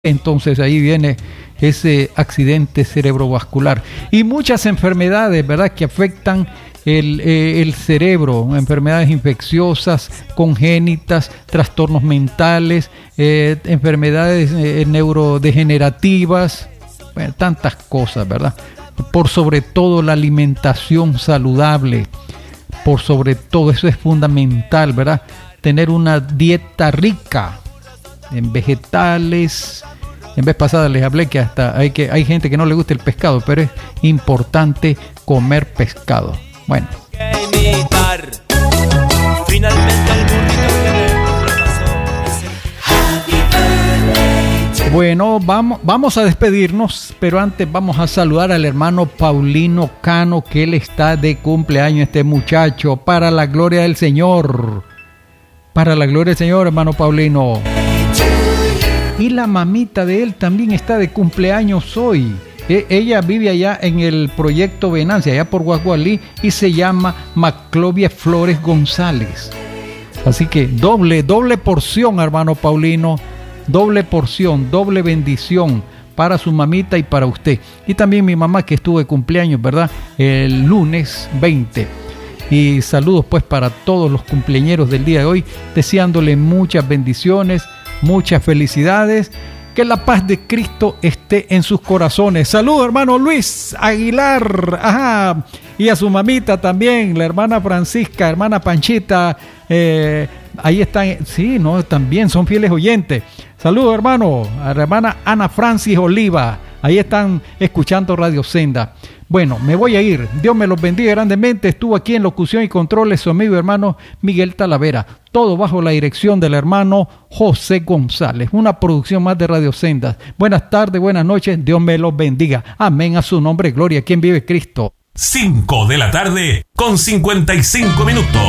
Entonces ahí viene ese accidente cerebrovascular y muchas enfermedades, ¿verdad?, que afectan el cerebro, enfermedades infecciosas, congénitas, trastornos mentales, enfermedades neurodegenerativas, bueno, tantas cosas, ¿verdad? Por sobre todo la alimentación saludable, por sobre todo eso es fundamental, ¿verdad? Tener una dieta rica en vegetales. En vez pasada les hablé que hasta hay gente que no le gusta el pescado, pero es importante comer pescado. Bueno. Bueno, vamos a despedirnos, pero antes vamos a saludar al hermano Paulino Cano, que él está de cumpleaños, este muchacho, para la gloria del Señor. Para la gloria del Señor, hermano Paulino. Y la mamita de él también está de cumpleaños hoy. Ella vive allá en el proyecto Venancia, allá por Guagualí, y se llama Maclovia Flores González. Así que doble porción, hermano Paulino, doble porción, doble bendición para su mamita y para usted. Y también mi mamá, que estuvo de cumpleaños, ¿verdad?, el lunes 20. Y saludos pues para todos los cumpleañeros del día de hoy, deseándole muchas bendiciones, muchas felicidades, que la paz de Cristo esté en sus corazones. Saludos, hermano Luis Aguilar, ajá, y a su mamita también, la hermana Francisca, hermana Panchita, ahí están, sí, no, también son fieles oyentes. Saludos, hermano, a la hermana Ana Francis Oliva, ahí están escuchando Radio Senda. Bueno, me voy a ir. Dios me los bendiga grandemente. Estuvo aquí en locución y controles su amigo hermano Miguel Talavera. Todo bajo la dirección del hermano José González. Una producción más de Radio Sendas. Buenas tardes, buenas noches. Dios me los bendiga. Amén a su nombre. Gloria a quien vive Cristo. 5 de la tarde con 55 minutos.